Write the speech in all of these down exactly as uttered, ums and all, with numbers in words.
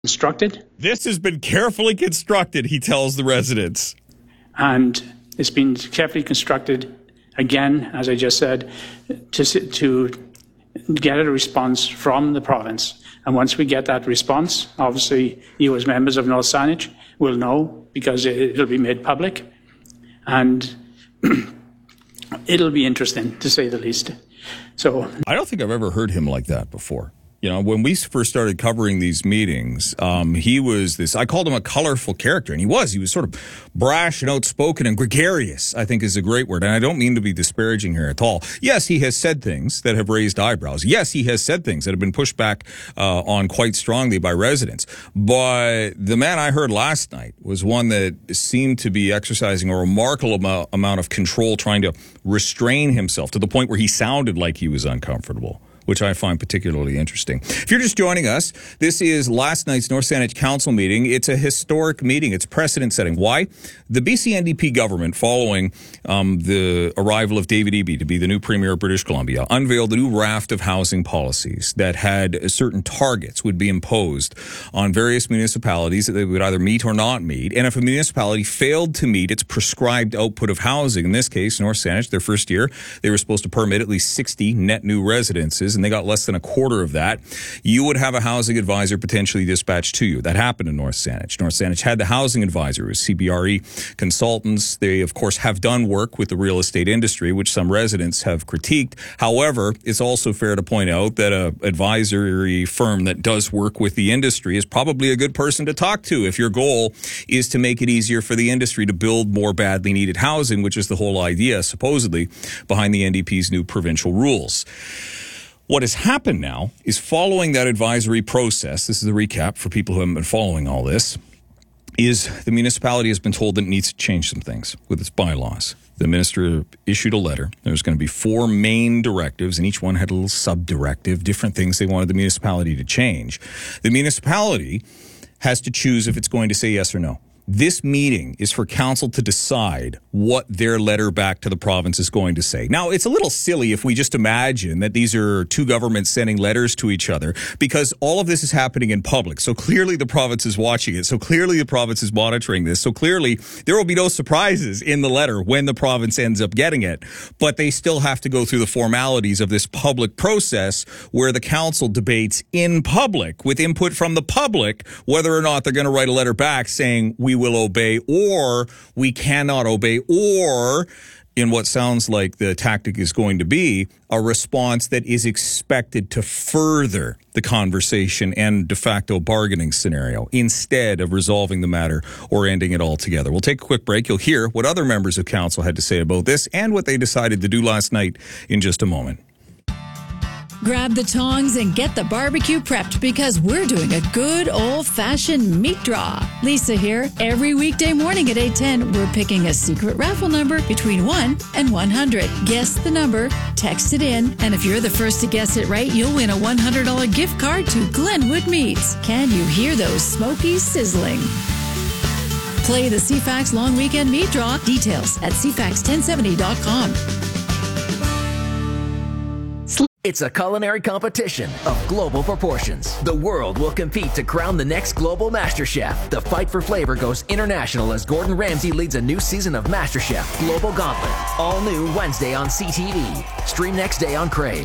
constructed. This has been carefully constructed, he tells the residents. And it's been carefully constructed, again, as I just said, to, to get a response from the province. And once we get that response, obviously, you as members of North Saanich will know because it, it'll be made public. And it'll be interesting, to say the least. So I don't think I've ever heard him like that before. You know, when we first started covering these meetings, um, he was this, I called him a colorful character, and he was. He was sort of brash and outspoken and gregarious, I think is a great word. And I don't mean to be disparaging here at all. Yes, he has said things that have raised eyebrows. Yes, he has said things that have been pushed back uh, on quite strongly by residents. But the man I heard last night was one that seemed to be exercising a remarkable amount, amount of control, trying to restrain himself to the point where he sounded like he was uncomfortable, which I find particularly interesting. If you're just joining us, this is last night's North Saanich Council meeting. It's a historic meeting. It's precedent-setting. Why? The B C N D P government, following um, the arrival of David Eby to be the new Premier of British Columbia, unveiled a new raft of housing policies that had certain targets would be imposed on various municipalities that they would either meet or not meet. And if a municipality failed to meet its prescribed output of housing, in this case, North Saanich, their first year, they were supposed to permit at least sixty net new residences, and they got less than a quarter of that, you would have a housing advisor potentially dispatched to you. That happened in North Saanich. North Saanich had the housing advisor. It was C B R E consultants. They, of course, have done work with the real estate industry, which some residents have critiqued. However, it's also fair to point out that a advisory firm that does work with the industry is probably a good person to talk to if your goal is to make it easier for the industry to build more badly needed housing, which is the whole idea, supposedly, behind the N D P's new provincial rules. What has happened now is, following that advisory process, this is a recap for people who haven't been following all this, is the municipality has been told that it needs to change some things with its bylaws. The minister issued a letter. There's going to be four main directives, and each one had a little sub-directive, different things they wanted the municipality to change. The municipality has to choose if it's going to say yes or no. This meeting is for council to decide what their letter back to the province is going to say. Now, it's a little silly if we just imagine that these are two governments sending letters to each other, because all of this is happening in public. So clearly the province is watching it. So clearly the province is monitoring this. So clearly there will be no surprises in the letter when the province ends up getting it. But they still have to go through the formalities of this public process where the council debates in public with input from the public whether or not they're going to write a letter back saying we will obey, or we cannot obey, or, in what sounds like the tactic is going to be, a response that is expected to further the conversation and de facto bargaining scenario instead of resolving the matter or ending it altogether. We'll take a quick break. You'll hear what other members of council had to say about this and what they decided to do last night in just a moment. Grab the tongs and get the barbecue prepped, because we're doing a good old-fashioned meat draw. Lisa here. Every weekday morning at eight ten, we're picking a secret raffle number between one and one hundred. Guess the number, text it in, and if you're the first to guess it right, you'll win a one hundred dollars gift card to Glenwood Meats. Can you hear those smokies sizzling? Play the C FAX Long Weekend Meat Draw. Details at c fax ten seventy dot com. It's a culinary competition of global proportions. The world will compete to crown the next global MasterChef. The fight for flavor goes international as Gordon Ramsay leads a new season of MasterChef Global Gauntlet. All new Wednesday on C T V. Stream next day on Crave.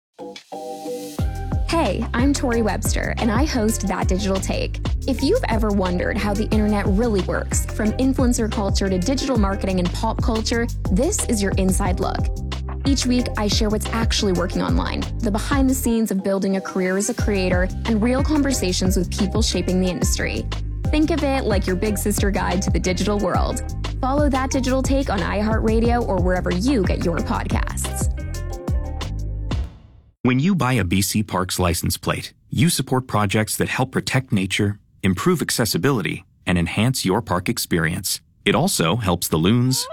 Hey, I'm Tori Webster, and I host That Digital Take. If you've ever wondered how the internet really works, from influencer culture to digital marketing and pop culture, this is your inside look. Each week, I share what's actually working online, the behind the scenes of building a career as a creator, and real conversations with people shaping the industry. Think of it like your big sister guide to the digital world. Follow That Digital Take on iHeartRadio or wherever you get your podcasts. When you buy a B C Parks license plate, you support projects that help protect nature, improve accessibility, and enhance your park experience. It also helps the loons,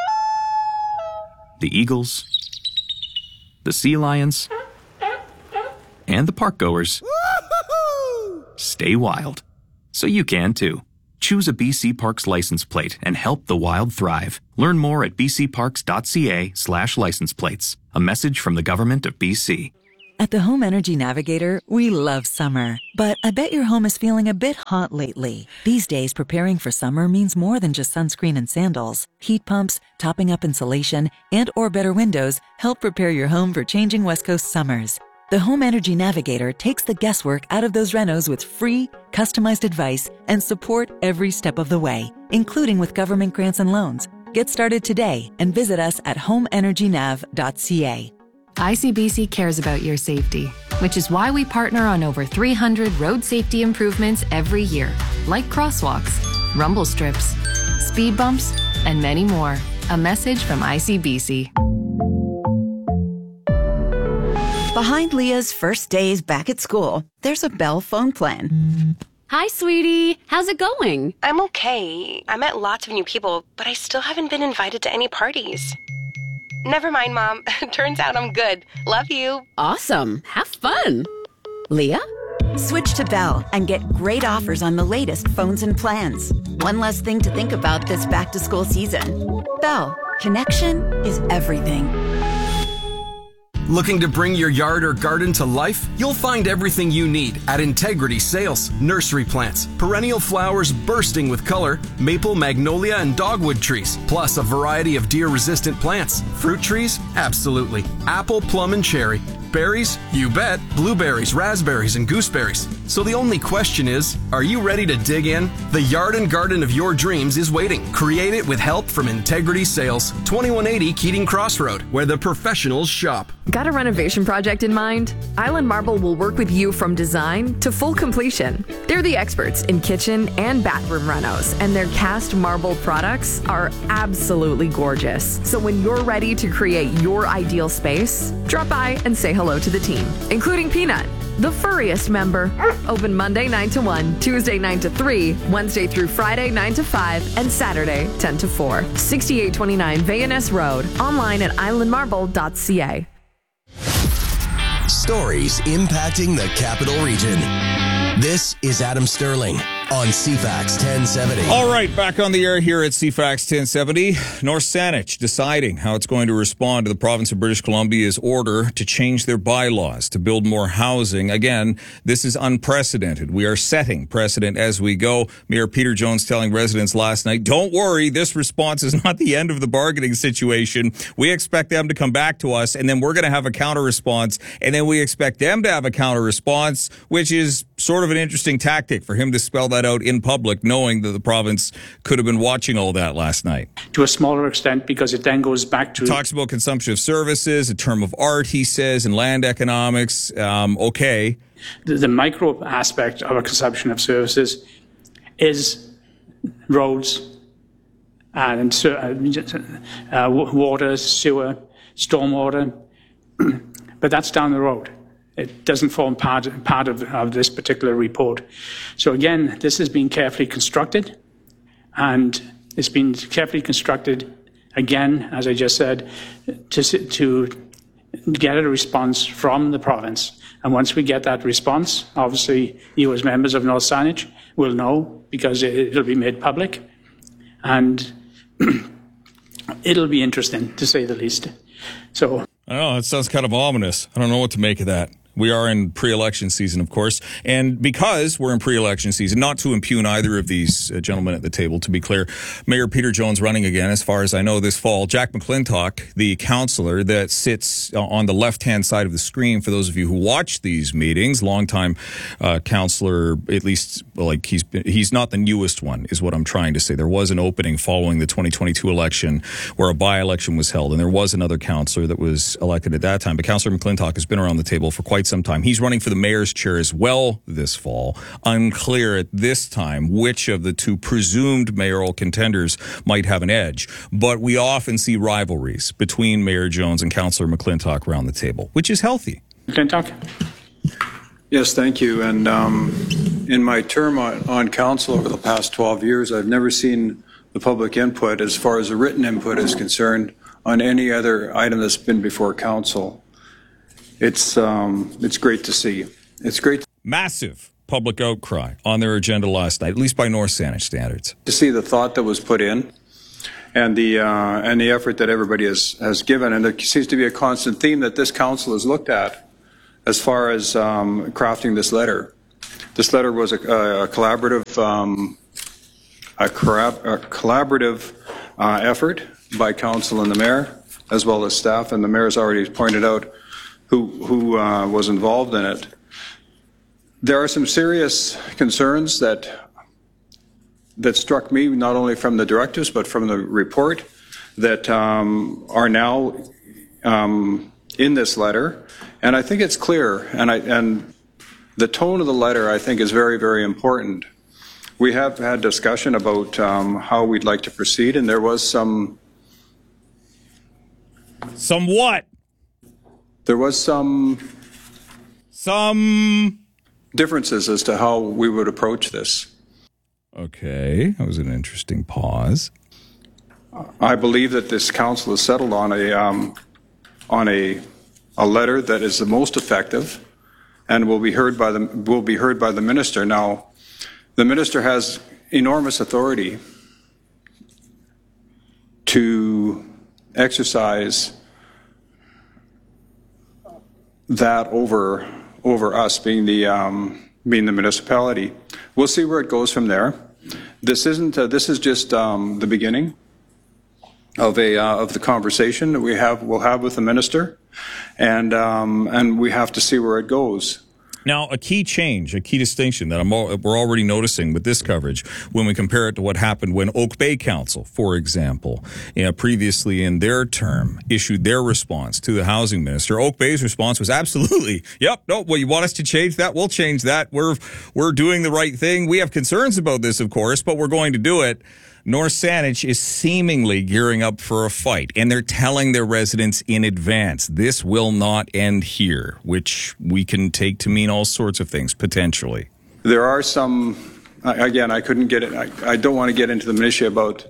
the eagles, the sea lions, and the park goers stay wild. So you can too. Choose a B C Parks license plate and help the wild thrive. Learn more at bcparks.ca slash license plates. A message from the government of B C. At the Home Energy Navigator, we love summer. But I bet your home is feeling a bit hot lately. These days, preparing for summer means more than just sunscreen and sandals. Heat pumps, topping up insulation, and or better windows help prepare your home for changing West Coast summers. The Home Energy Navigator takes the guesswork out of those renos with free, customized advice and support every step of the way, including with government grants and loans. Get started today and visit us at home energy nav dot c a. I C B C cares about your safety, which is why we partner on over three hundred road safety improvements every year, like crosswalks, rumble strips, speed bumps, and many more. A message from I C B C. Behind Leah's first days back at school, there's a Bell phone plan. Hi, sweetie. How's it going? I'm okay. I met lots of new people, but I still haven't been invited to any parties. Never mind, Mom. Turns out I'm good. Love you. Awesome. Have fun. Leah? Switch to Bell and get great offers on the latest phones and plans. One less thing to think about this back-to-school season. Bell, connection is everything. Looking to bring your yard or garden to life? You'll find everything you need at Integrity Sales. Nursery plants, perennial flowers bursting with color, maple, magnolia, and dogwood trees, plus a variety of deer-resistant plants. Fruit trees? Absolutely. Apple, plum, and cherry. Berries? You bet. Blueberries, raspberries, and gooseberries. So the only question is, are you ready to dig in? The yard and garden of your dreams is waiting. Create it with help from Integrity Sales, twenty-one eighty Keating Crossroad, where the professionals shop. Got a renovation project in mind? Island Marble will work with you from design to full completion. They're the experts in kitchen and bathroom renos, and their cast marble products are absolutely gorgeous. So when you're ready to create your ideal space, drop by and say hello to the team, including Peanut, the furriest member. Open Monday nine to one, Tuesday nine to three, Wednesday through Friday nine to five, and Saturday ten to four. sixty-eight twenty-nine Van Ness Road. Online at island marble dot c a. Stories impacting the Capital Region. This is Adam Sterling on C FAX ten seventy. All right, back on the air here at C FAX ten seventy. North Saanich deciding how it's going to respond to the province of British Columbia's order to change their bylaws to build more housing. Again, this is unprecedented. We are setting precedent as we go. Mayor Peter Jones telling residents last night, don't worry, this response is not the end of the bargaining situation. We expect them to come back to us, and then we're going to have a counter response, and then we expect them to have a counter response, which is sort of an interesting tactic for him to spell that out in public, knowing that the province could have been watching all that last night. To a smaller extent, because it then goes back to... Talks about consumption of services, a term of art, he says, and land economics. Um, okay. The, the micro aspect of a consumption of services is roads and uh, uh, water, sewer, stormwater, but that's down the road. It doesn't form part, part of, of this particular report. So again, this has been carefully constructed, and it's been carefully constructed, again, as I just said, to, to get a response from the province. And once we get that response, obviously you as members of North Saanich will know, because it, it'll be made public, and it'll be interesting, to say the least. So I don't know, it sounds kind of ominous. I don't know what to make of that. We are in pre-election season, of course, and because we're in pre-election season, not to impugn either of these uh, gentlemen at the table, to be clear, Mayor Peter Jones running again, as far as I know, this fall. Jack McClintock, the councillor that sits on the left-hand side of the screen, for those of you who watch these meetings, longtime uh, councillor, at least, like, he's he's not the newest one, is what I'm trying to say. There was an opening following the twenty twenty-two election where a by-election was held, and there was another councillor that was elected at that time. But Councillor McClintock has been around the table for quite some time. He's running for the mayor's chair as well this fall. Unclear at this time which of the two presumed mayoral contenders might have an edge, but we often see rivalries between Mayor Jones and Councillor McClintock around the table, which is healthy. McClintock? Yes, thank you. And um, in my term on, on council over the past twelve years, I've never seen the public input, as far as the written input is concerned, on any other item that's been before council. It's um, it's great to see. It's great to Massive public outcry on their agenda last night, at least by North Saanich standards. To see the thought that was put in, and the uh, and the effort that everybody has has given, and there seems to be a constant theme that this council has looked at as far as um, crafting this letter. This letter was a, a collaborative, um, a, corab- a collaborative uh, effort by council and the mayor, as well as staff, and the mayor has already pointed out who, who uh, was involved in it. There are some serious concerns that that struck me, not only from the directives, but from the report, that um, are now um, in this letter. And I think it's clear, and, I, and the tone of the letter, I think, is very, very important. We have had discussion about um, how we'd like to proceed, and there was some... Some what? There was some... Some... differences as to how we would approach this. Okay, that was an interesting pause. I believe that this council has settled on a um, on a a letter that is the most effective, and will be heard by the will be heard by the minister. Now, the minister has enormous authority to exercise that over over us, being the um, being the municipality. We'll see where it goes from there. This isn't. Uh, this is just um, the beginning of a uh, of the conversation that we have. We'll have with the minister, and um, and we have to see where it goes. Now, a key change, a key distinction that I'm all, we're already noticing with this coverage when we compare it to what happened when Oak Bay Council, for example, you know, previously in their term, issued their response to the housing minister. Oak Bay's response was absolutely, yep, no, well, you want us to change that? We'll change that. We're, we're doing the right thing. We have concerns about this, of course, but we're going to do it. North Saanich is seemingly gearing up for a fight, and they're telling their residents in advance, this will not end here, which we can take to mean all sorts of things, potentially. There are some, again, I couldn't get it, I, I don't want to get into the minutiae about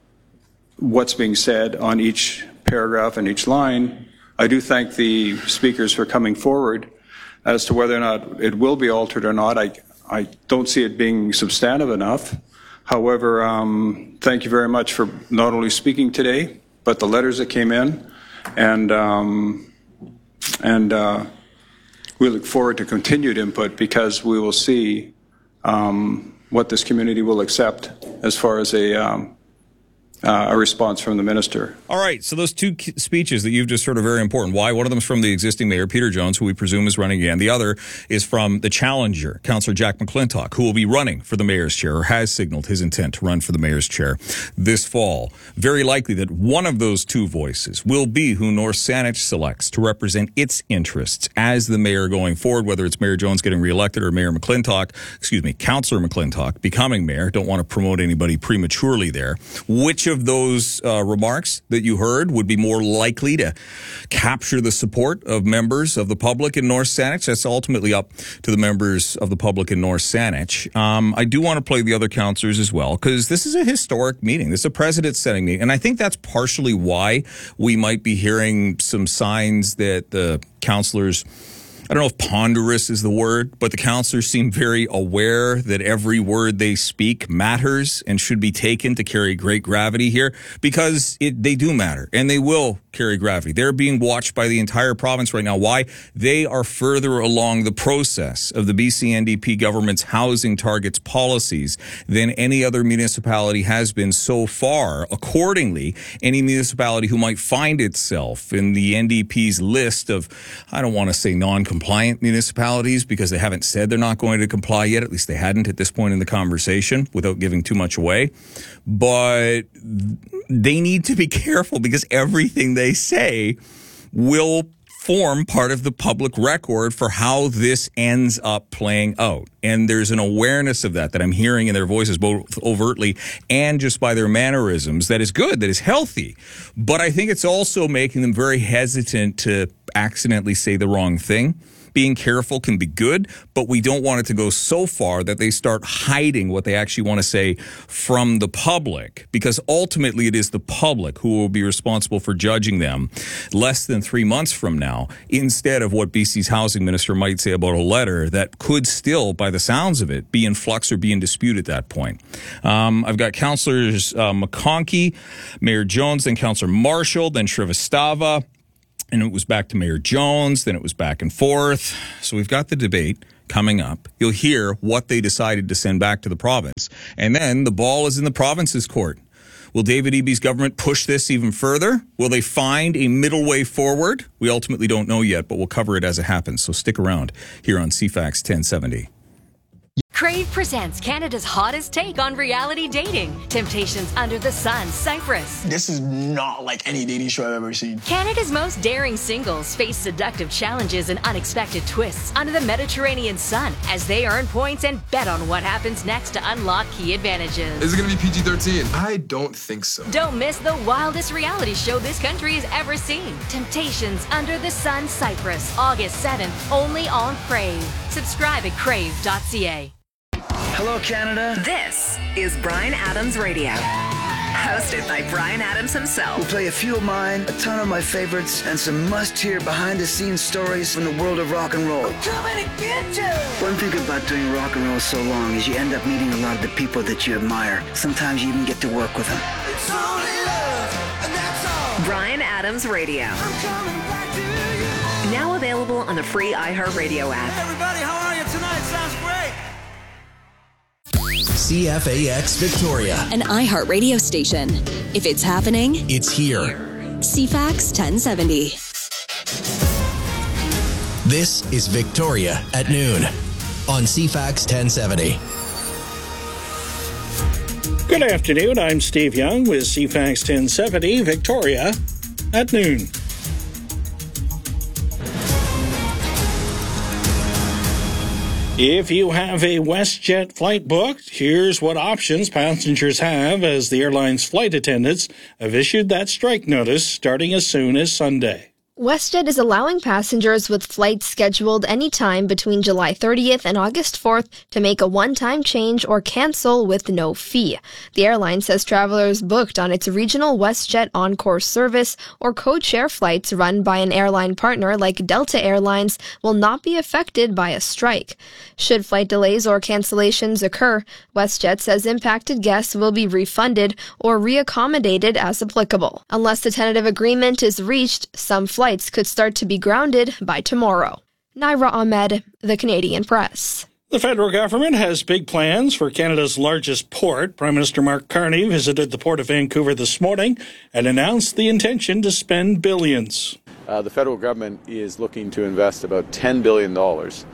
what's being said on each paragraph and each line. I do thank the speakers for coming forward. As to whether or not it will be altered or not, I, I don't see it being substantive enough. However, um, thank you very much for not only speaking today, but the letters that came in, and um, and uh, we look forward to continued input, because we will see um, what this community will accept as far as a um, uh, a response from the minister. All right, so those two speeches that you've just heard are very important. Why? One of them is from the existing mayor, Peter Jones, who we presume is running again. The other is from the challenger, Councillor Jack McClintock, who will be running for the mayor's chair, or has signaled his intent to run for the mayor's chair this fall. Very likely that one of those two voices will be who North Saanich selects to represent its interests as the mayor going forward, whether it's Mayor Jones getting reelected or Mayor McClintock, excuse me, Councillor McClintock becoming mayor. Don't want to promote anybody prematurely there. Which of those uh, remarks that you heard would be more likely to capture the support of members of the public in North Saanich? That's ultimately up to the members of the public in North Saanich. Um, I do want to play the other councillors as well, because this is a historic meeting. This is a precedent-setting meeting, and I think that's partially why we might be hearing some signs that the councillors, I don't know if ponderous is the word, but the councillors seem very aware that every word they speak matters and should be taken to carry great gravity here, because it, they do matter, and they will carry gravity. They're being watched by the entire province right now. Why? They are further along the process of the B C N D P government's housing targets policies than any other municipality has been so far. Accordingly, any municipality who might find itself in the N D P's list of, I don't want to say non-compliant municipalities, because they haven't said they're not going to comply yet, at least they hadn't at this point in the conversation, without giving too much away. But they need to be careful, because everything they say will form part of the public record for how this ends up playing out. And there's an awareness of that that I'm hearing in their voices, both overtly and just by their mannerisms, that is good, that is healthy. But I think it's also making them very hesitant to accidentally say the wrong thing. Being careful can be good, but we don't want it to go so far that they start hiding what they actually want to say from the public, because ultimately it is the public who will be responsible for judging them less than three months from now, instead of what B C's housing minister might say about a letter that could still, by the sounds of it, be in flux or be in dispute at that point. Um, I've got councillors uh, McConkey, Mayor Jones, then Councillor Marshall, then Shrivastava, and it was back to Mayor Jones, then it was back and forth. So we've got the debate coming up. You'll hear what they decided to send back to the province. And then the ball is in the province's court. Will David Eby's government push this even further? Will they find a middle way forward? We ultimately don't know yet, but we'll cover it as it happens. So stick around here on C FAX ten seventy. Crave presents Canada's hottest take on reality dating. Temptations Under the Sun, Cyprus. This is not like any dating show I've ever seen. Canada's most daring singles face seductive challenges and unexpected twists under the Mediterranean sun as they earn points and bet on what happens next to unlock key advantages. Is it going to be P G thirteen? I don't think so. Don't miss the wildest reality show this country has ever seen. Temptations Under the Sun, Cyprus, August seventh, only on Crave. Subscribe at crave dot c a. Hello, Canada. This is Bryan Adams Radio, hosted by Bryan Adams himself. We'll play a few of mine, a ton of my favorites, and some must-hear behind-the-scenes stories from the world of rock and roll. I'm coming to get you! One thing about doing rock and roll so long is you end up meeting a lot of the people that you admire. Sometimes you even get to work with them. It's only love, and that's all. Bryan Adams Radio. I'm coming back to you. Now available on the free iHeartRadio app. Hey everybody, how are you tonight? Sounds great. C F A X Victoria, an iHeartRadio station. If it's happening, it's here. C FAX ten seventy. This is Victoria at noon on C FAX ten seventy. Good afternoon. I'm Steve Young with C FAX ten seventy, Victoria at noon. If you have a WestJet flight booked, here's what options passengers have as the airline's flight attendants have issued that strike notice starting as soon as Sunday. WestJet is allowing passengers with flights scheduled anytime between July thirtieth and August fourth to make a one-time change or cancel with no fee. The airline says travelers booked on its regional WestJet Encore service or code-share flights run by an airline partner like Delta Airlines will not be affected by a strike. Should flight delays or cancellations occur, WestJet says impacted guests will be refunded or reaccommodated as applicable. Unless the tentative agreement is reached, some flights Flights could start to be grounded by tomorrow. Naira Ahmed, The Canadian Press. The federal government has big plans for Canada's largest port. Prime Minister Mark Carney visited the Port of Vancouver this morning and announced the intention to spend billions. Uh, the federal government is looking to invest about ten billion dollars,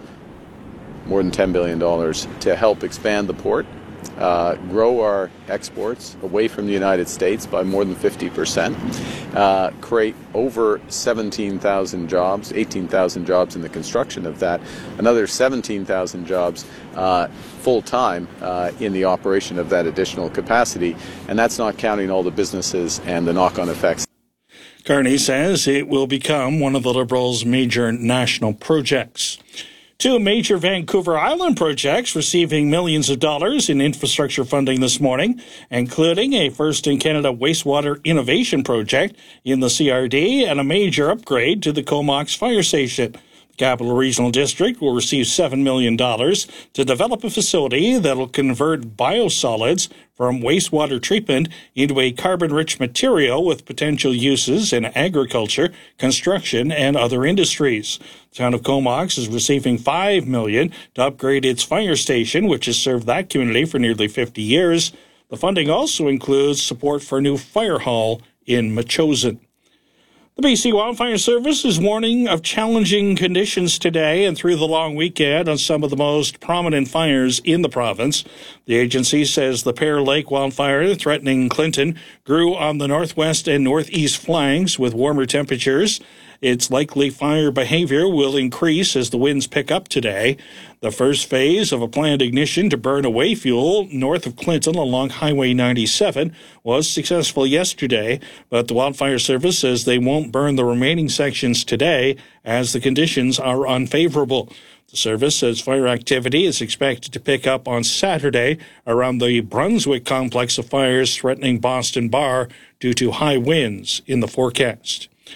more than ten billion dollars, to help expand the port. Uh, grow our exports away from the United States by more than fifty percent, uh, create over seventeen thousand jobs, eighteen thousand jobs in the construction of that, another seventeen thousand jobs uh, full-time uh, in the operation of that additional capacity, and that's not counting all the businesses and the knock-on effects. Carney says it will become one of the Liberals' major national projects. Two major Vancouver Island projects receiving millions of dollars in infrastructure funding this morning, including a first-in-Canada wastewater innovation project in the C R D and a major upgrade to the Comox Fire Station. The Capital Regional District will receive seven million dollars to develop a facility that will convert biosolids from wastewater treatment into a carbon-rich material with potential uses in agriculture, construction, and other industries. The town of Comox is receiving five million dollars to upgrade its fire station, which has served that community for nearly fifty years. The funding also includes support for a new fire hall in Metchosin. The B C Wildfire Service is warning of challenging conditions today and through the long weekend on some of the most prominent fires in the province. The agency says the Pear Lake wildfire threatening Clinton grew on the northwest and northeast flanks with warmer temperatures. Its likely fire behavior will increase as the winds pick up today. The first phase of a planned ignition to burn away fuel north of Clinton along Highway ninety-seven was successful yesterday, but the Wildfire Service says they won't burn the remaining sections today as the conditions are unfavorable. The service says fire activity is expected to pick up on Saturday around the Brunswick complex of fires threatening Boston Bar due to high winds in the forecast.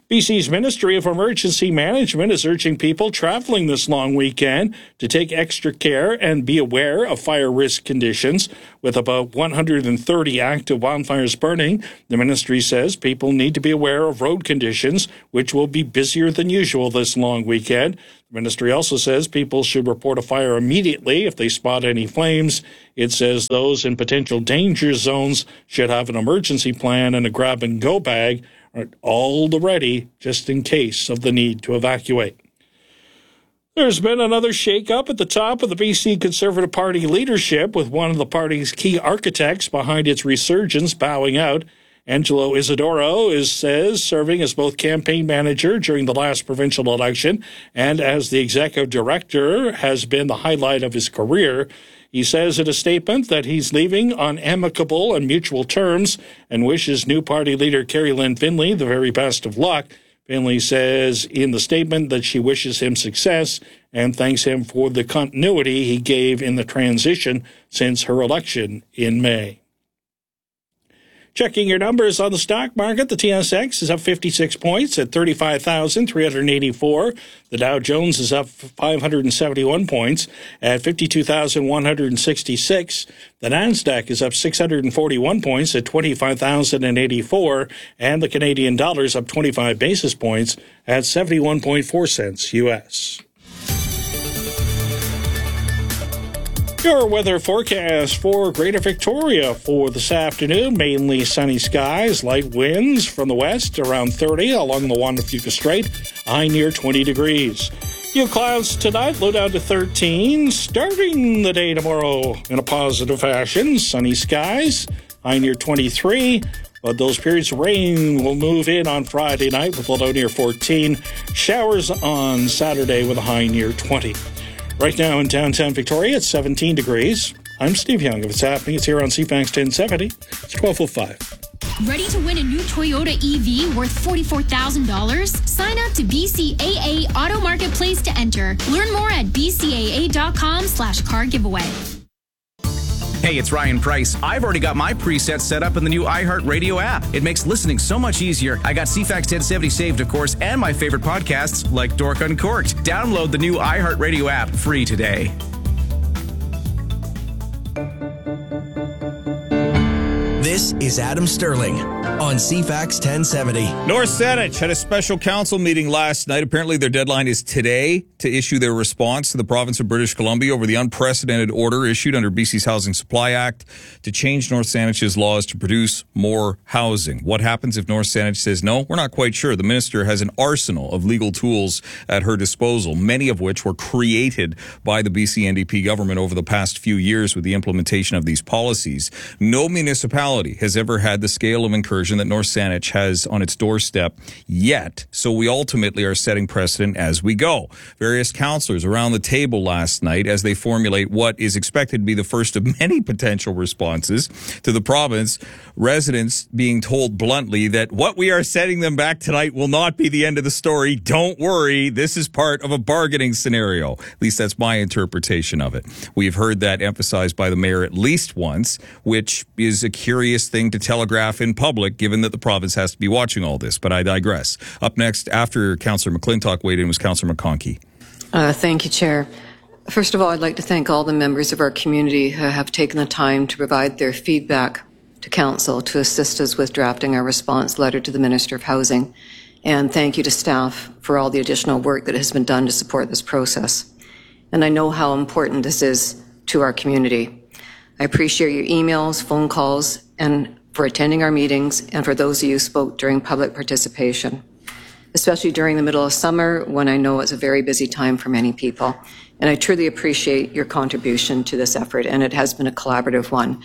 B C's Ministry of Emergency Management is urging people traveling this long weekend to take extra care and be aware of fire risk conditions. With about one hundred thirty active wildfires burning, the ministry says people need to be aware of road conditions, which will be busier than usual this long weekend. The ministry also says people should report a fire immediately if they spot any flames. It says those in potential danger zones should have an emergency plan and a grab-and-go bag all the ready just in case of the need to evacuate. There's been another shake-up at the top of the B C Conservative Party leadership, with one of the party's key architects behind its resurgence bowing out. Angelo Isidoro is says serving as both campaign manager during the last provincial election and as the executive director has been the highlight of his career. He says in a statement that he's leaving on amicable and mutual terms and wishes new party leader Carrie Lynn Finlay the very best of luck. Finlay says in the statement that she wishes him success and thanks him for the continuity he gave in the transition since her election in May. Checking your numbers on the stock market, the T S X is up fifty-six points at thirty-five thousand three hundred eighty-four. The Dow Jones is up five hundred seventy-one points at fifty-two thousand one hundred sixty-six. The Nasdaq is up six hundred forty-one points at twenty-five thousand eighty-four. And the Canadian dollar is up twenty-five basis points at seventy-one point four cents U S. Your weather forecast for Greater Victoria for this afternoon: mainly sunny skies, light winds from the west around thirty along the Juan de Fuca Strait, high near twenty degrees. Few clouds tonight, low down to thirteen. Starting the day tomorrow in a positive fashion, sunny skies, high near twenty-three. But those periods of rain will move in on Friday night with a low near fourteen. Showers on Saturday with a high near twenty. Right now in downtown Victoria, it's seventeen degrees. I'm Steve Young. If it's happening, it's here on C FAX ten seventy. It's twelve oh five. Ready to win a new Toyota E V worth forty-four thousand dollars? Sign up to B C A A Auto Marketplace to enter. Learn more at b c a a dot com slash car giveaway. Hey, it's Ryan Price. I've already got my presets set up in the new iHeartRadio app. It makes listening so much easier. I got C FAX ten seventy saved, of course, and my favorite podcasts like Dork Uncorked. Download the new iHeartRadio app free today. This is Adam Sterling on C FAX ten seventy. North Saanich had a special council meeting last night. Apparently their deadline is today to issue their response to the province of British Columbia over the unprecedented order issued under B C's Housing Supply Act to change North Saanich's laws to produce more housing. What happens if North Saanich says no? We're not quite sure. The minister has an arsenal of legal tools at her disposal, many of which were created by the B C N D P government over the past few years with the implementation of these policies. No municipality has ever had the scale of incursion that North Saanich has on its doorstep yet, so we ultimately are setting precedent as we go. Various councillors around the table last night as they formulate what is expected to be the first of many potential responses to the province, residents being told bluntly that what we are sending them back tonight will not be the end of the story. Don't worry, this is part of a bargaining scenario. At least that's my interpretation of it. We've heard that emphasized by the mayor at least once, which is a curious thing to telegraph in public, given that the province has to be watching all this. But I digress. Up next, after Councillor McClintock weighed in, was Councillor McConkie. Uh, thank you, Chair. First of all, I'd like to thank all the members of our community who have taken the time to provide their feedback to Council to assist us with drafting our response letter to the Minister of Housing. And thank you to staff for all the additional work that has been done to support this process. And I know how important this is to our community. I appreciate your emails, phone calls, and for attending our meetings, and for those of you who spoke during public participation, especially during the middle of summer when I know it's a very busy time for many people. And I truly appreciate your contribution to this effort, and it has been a collaborative one.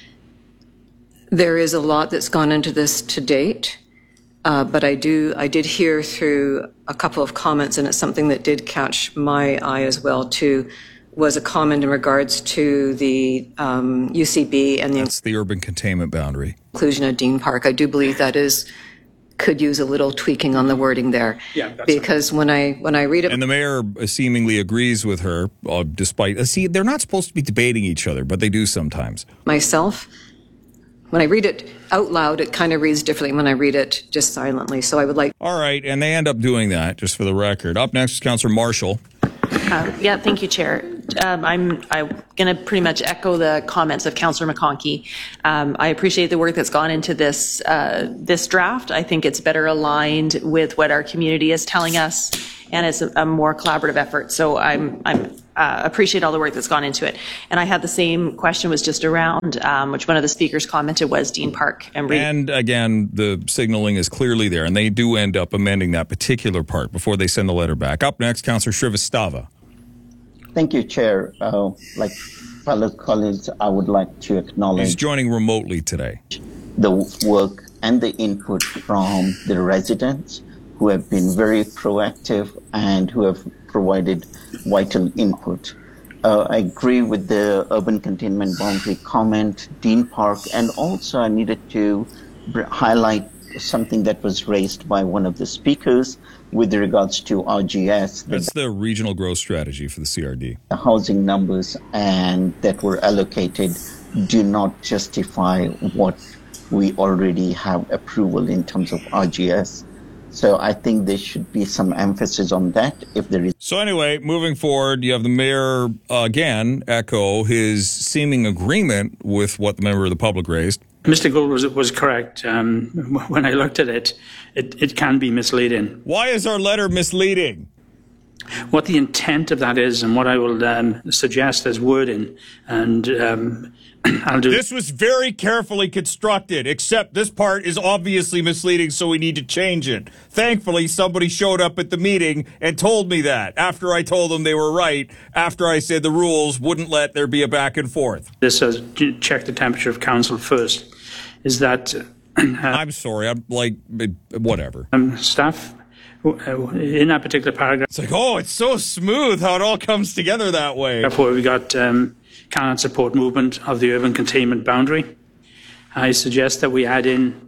There is a lot that's gone into this to date, uh, but I do, I did hear through a couple of comments, and it's something that did catch my eye as well too, was a comment in regards to the um, U C B and the That's the urban containment boundary. Inclusion of Dean Park. I do believe that is could use a little tweaking on the wording there. Yeah, that's because right. when I when I read it, and the mayor seemingly agrees with her, uh, despite uh, see they're not supposed to be debating each other, but they do sometimes. Myself, when I read it out loud, it kind of reads differently when I read it just silently. So I would like. All right, and they end up doing that, just for the record. Up next is Councillor Marshall. Uh, yeah, thank you, Chair. Um, I'm I'm going to pretty much echo the comments of Councillor McConkey. Um, I appreciate the work that's gone into this uh, this draft. I think it's better aligned with what our community is telling us, and it's a, a more collaborative effort. So I'm I'm uh, appreciate all the work that's gone into it. And I had the same question was just around, um, which one of the speakers commented was Dean Park and Reed. And again, the signaling is clearly there, and they do end up amending that particular part before they send the letter back. Up next, Councillor Shrivastava. Thank you, Chair. Uh, like fellow colleagues, I would like to acknowledge... He's joining remotely today. ...the work and the input from the residents who have been very proactive and who have provided vital input. Uh, I agree with the urban containment boundary comment, Dean Park, and also I needed to highlight something that was raised by one of the speakers with regards to R G S. That's the regional growth strategy for the C R D. The housing numbers and that were allocated do not justify what we already have approval in terms of R G S. So I think there should be some emphasis on that if there is. So anyway, moving forward, you have the mayor uh, again echo his seeming agreement with what the member of the public raised. Mister Gould was, was correct. Um, when I looked at it, it, it can be misleading. Why is our letter misleading? What the intent of that is and what I will um, suggest as wording, and um, I'll do... This was very carefully constructed, except this part is obviously misleading, so we need to change it. Thankfully, somebody showed up at the meeting and told me that, after I told them they were right, after I said the rules wouldn't let there be a back and forth. This says, check the temperature of council first. Is that... Uh, I'm sorry, I'm like, whatever. Um, staff... In that particular paragraph, it's like, oh, it's so smooth how it all comes together that way. Where we got um, cannot support movement of the urban containment boundary. I suggest that we add in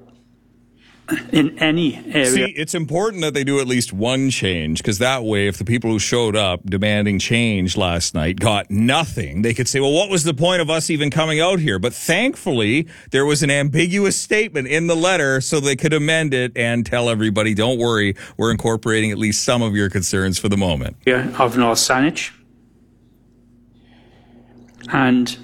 in any area. See, it's important that they do at least one change, because that way, if the people who showed up demanding change last night got nothing, they could say, well, what was the point of us even coming out here? But thankfully, there was an ambiguous statement in the letter so they could amend it and tell everybody, don't worry, we're incorporating at least some of your concerns for the moment. Yeah, of North Saanich. And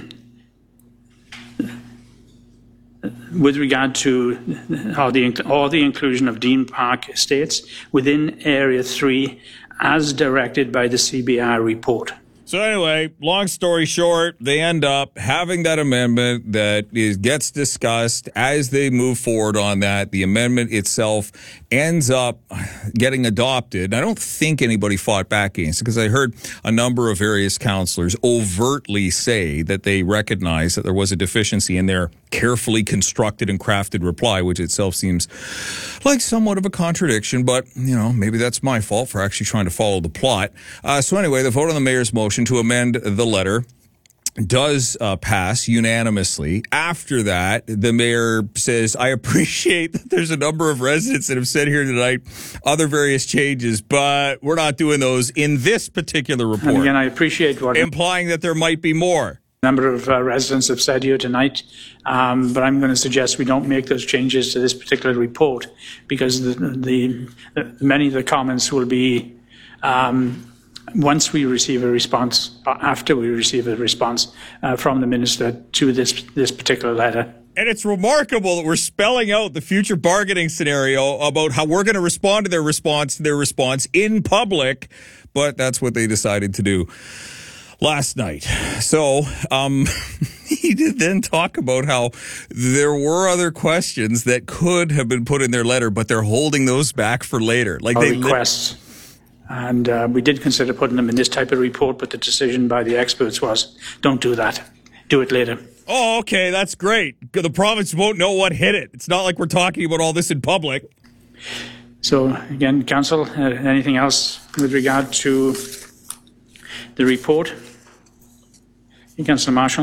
with regard to or the, or the inclusion of Dean Park Estates within Area three as directed by the C B R report. So anyway, long story short, they end up having that amendment that is gets discussed as they move forward on that. The amendment itself ends up getting adopted. I don't think anybody fought back against it, because I heard a number of various councillors overtly say that they recognize that there was a deficiency in their carefully constructed and crafted reply, which itself seems like somewhat of a contradiction, but, you know, maybe that's my fault for actually trying to follow the plot. Uh, so anyway, the vote on the mayor's motion to amend the letter does uh, pass unanimously. After that, the mayor says, I appreciate that there's a number of residents that have said here tonight other various changes, but we're not doing those in this particular report. And again, I appreciate what... Implying that there might be more. A number of uh, residents have said here tonight, um, but I'm going to suggest we don't make those changes to this particular report, because the, the, the many of the comments will be um, once we receive a response, or after we receive a response uh, from the minister to this this particular letter. And it's remarkable that we're spelling out the future bargaining scenario about how we're going to respond to their response to their response in public, but that's what they decided to do last night. So, um, he did then talk about how there were other questions that could have been put in their letter, but they're holding those back for later. Like Our they requests. And uh, we did consider putting them in this type of report, but the decision by the experts was, don't do that. Do it later. Oh, okay, that's great. The province won't know what hit it. It's not like we're talking about all this in public. So, again, Council, uh, anything else with regard to the report? Councillor Marshall.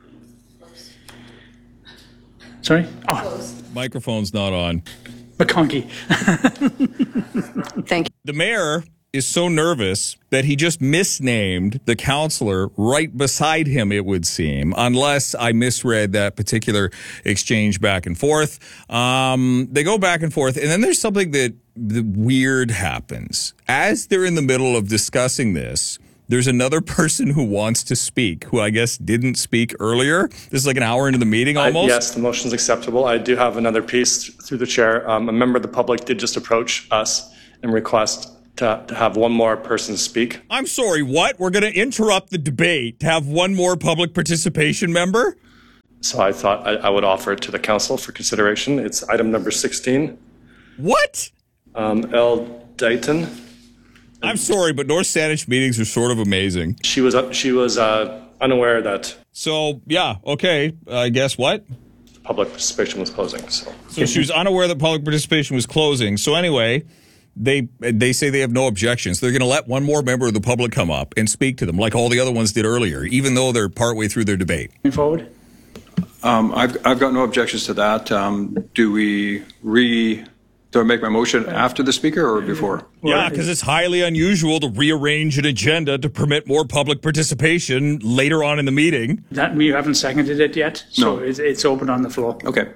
Sorry? Oh. Microphone's not on. McConkey. Thank you. The mayor is so nervous that he just misnamed the counselor right beside him, it would seem, unless I misread that particular exchange back and forth. Um, they go back and forth, and then there's something that, that weird happens. As they're in the middle of discussing this, there's another person who wants to speak, who I guess didn't speak earlier. This is like an hour into the meeting almost. I, yes, the motion is acceptable. I do have another piece through the chair. Um, a member of the public did just approach us and request to, to have one more person speak. I'm sorry, what? We're going to interrupt the debate to have one more public participation member? So I thought I, I would offer it to the council for consideration. It's item number sixteen. What? Um, Elle Dayton. I'm sorry, but North Saanich meetings are sort of amazing. She was uh, she was uh, unaware that. So yeah, okay. I uh, guess what? Public participation was closing. So. so she was unaware that public participation was closing. So anyway, they they say they have no objections. They're going to let one more member of the public come up and speak to them, like all the other ones did earlier, even though they're partway through their debate. Moving forward. Um, I've I've got no objections to that. Um, do we re? Do I make my motion after the speaker or before? Yeah, because it's highly unusual to rearrange an agenda to permit more public participation later on in the meeting. That you haven't seconded it yet, so No. it's, it's open on the floor. Okay.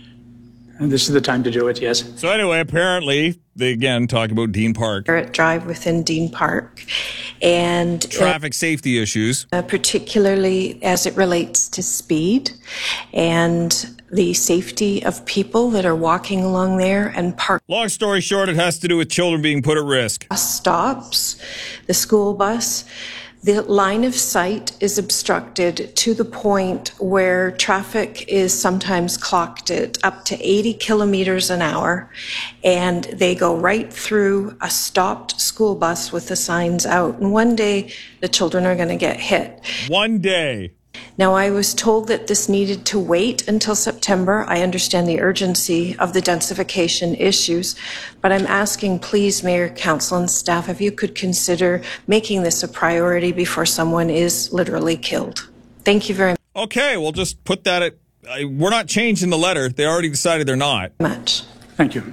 And this is the time to do it, yes. So anyway, apparently, they again talk about Dean Park. Barrett Drive within Dean Park. And traffic safety issues. Uh, particularly as it relates to speed and the safety of people that are walking along there and park. Long story short, it has to do with children being put at risk. Bus stops, the school bus. The line of sight is obstructed to the point where traffic is sometimes clocked at up to eighty kilometers an hour, and they go right through a stopped school bus with the signs out. And one day, the children are going to get hit. One day. Now, I was told that this needed to wait until September. I understand the urgency of the densification issues, but I'm asking, please, Mayor, Council, and staff, if you could consider making this a priority before someone is literally killed. Thank you very much. Okay, we'll just put that at, uh, we're not changing the letter. They already decided they're not. Much. Thank you.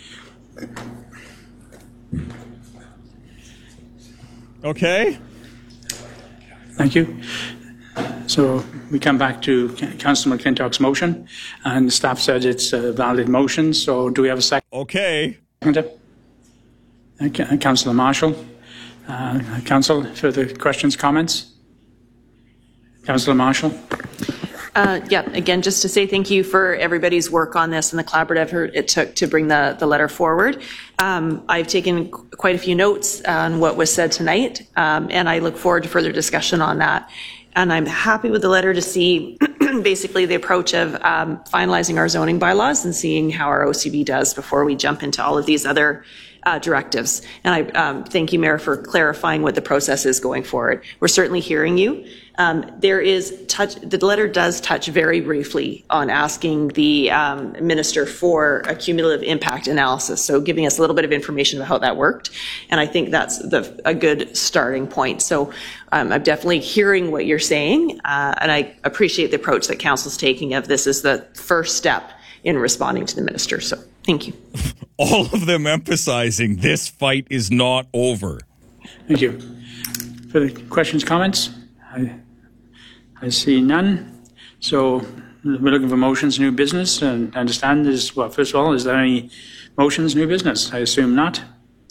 Okay. Thank you. So we come back to Councillor McClintock's motion, and the staff said it's a valid motion. So do we have a second? Okay. Uh, Councillor Marshall. Uh, Council, further questions, comments? Councillor Marshall. Uh, yeah, again, just to say thank you for everybody's work on this and the collaborative effort it took to bring the, the letter forward. Um, I've taken quite a few notes on what was said tonight, um, and I look forward to further discussion on that. And I'm happy with the letter to see basically the approach of um, finalizing our zoning bylaws and seeing how our O C B does before we jump into all of these other uh, directives. And I um, thank you, Mayor, for clarifying what the process is going forward. We're certainly hearing you. Um, there is touch, the letter does touch very briefly on asking the um, minister for a cumulative impact analysis, so giving us a little bit of information about how that worked. And I think that's the, a good starting point. So um, I'm definitely hearing what you're saying, uh, and I appreciate the approach that council's taking of this is the first step in responding to the minister. So thank you. All of them emphasizing this fight is not over. Thank you. Further questions, comments? I, I see none. So we're looking for motions, new business, and I understand is, well, first of all, is there any motions, new business? I assume not.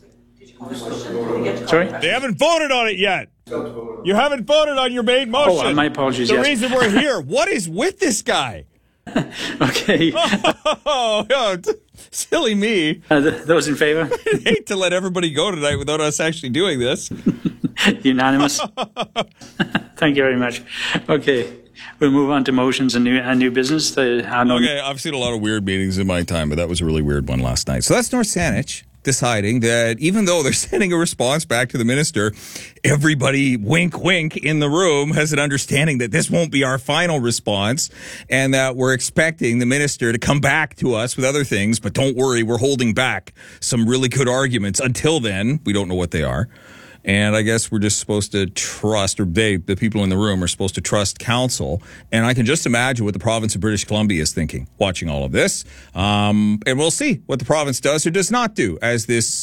Sorry? They haven't voted on it yet. You haven't voted on your main motion. Oh, my apologies, The yes. reason we're here. What is with this guy? Okay. Oh, yeah, silly me. Uh, th- those in favor? I hate to let everybody go tonight without us actually doing this. Unanimous. Thank you very much. Okay, we'll move on to motions and new and new business. The, uh, no- Okay, I've seen a lot of weird meetings in my time, but that was a really weird one last night. So that's North Saanich deciding that even though they're sending a response back to the minister, everybody, wink, wink, in the room has an understanding that this won't be our final response and that we're expecting the minister to come back to us with other things. But don't worry, we're holding back some really good arguments. Until then, we don't know what they are. And I guess we're just supposed to trust, or they, the people in the room, are supposed to trust council. And I can just imagine what the province of British Columbia is thinking, watching all of this. Um, and we'll see what the province does or does not do as this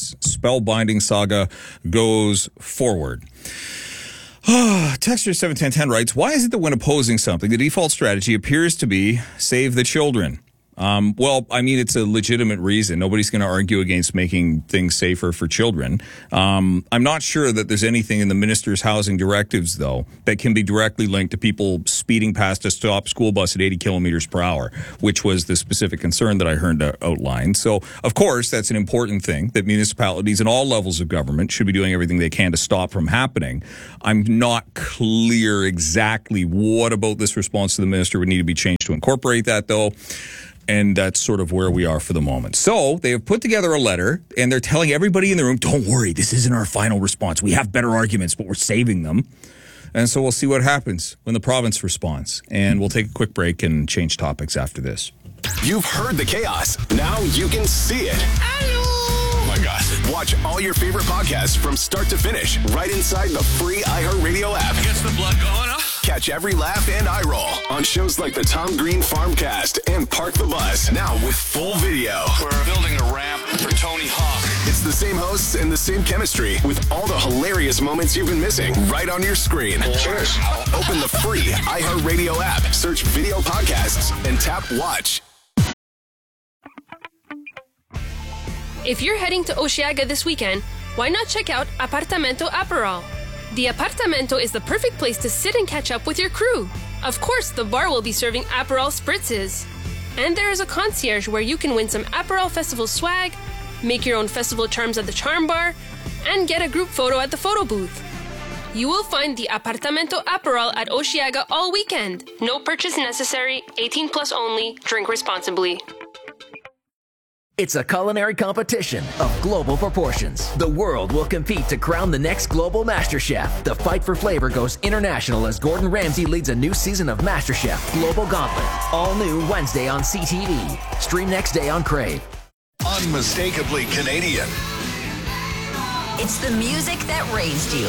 spellbinding saga goes forward. Texter seven ten ten writes, why is it that when opposing something, the default strategy appears to be save the children? Um, well, I mean, it's a legitimate reason. Nobody's going to argue against making things safer for children. Um, I'm not sure that there's anything in the minister's housing directives, though, that can be directly linked to people speeding past a stop school bus at eighty kilometers per hour, which was the specific concern that I heard outlined. So, of course, that's an important thing that municipalities and all levels of government should be doing everything they can to stop from happening. I'm not clear exactly what about this response to the minister would need to be changed to incorporate that, though. And that's sort of where we are for the moment. So they have put together a letter, and they're telling everybody in the room, don't worry, this isn't our final response. We have better arguments, but we're saving them. And so we'll see what happens when the province responds. And we'll take a quick break and change topics after this. You've heard the chaos. Now you can see it. Hello! Oh my gosh. Watch all your favorite podcasts from start to finish right inside the free iHeartRadio app. Gets the blood going, huh? Catch every laugh and eye roll on shows like the Tom Green Farmcast and Park the Bus, now with full video. We're building a ramp for Tony Hawk. It's the same hosts and the same chemistry with all the hilarious moments you've been missing right on your screen. Cheers. Open the free iHeartRadio app, search video podcasts, and tap watch. If you're heading to Osheaga this weekend, why not check out Apartamento Aperol? The Apartamento is the perfect place to sit and catch up with your crew. Of course, the bar will be serving Aperol spritzes. And there is a concierge where you can win some Aperol Festival swag, make your own festival charms at the Charm Bar, and get a group photo at the photo booth. You will find the Apartamento Aperol at Osheaga all weekend. No purchase necessary, eighteen plus only, drink responsibly. It's a culinary competition of global proportions. The world will compete to crown the next global MasterChef. The fight for flavor goes international as Gordon Ramsay leads a new season of MasterChef Global Gauntlet. All new Wednesday on C T V. Stream next day on Crave. Unmistakably Canadian. It's the music that raised you.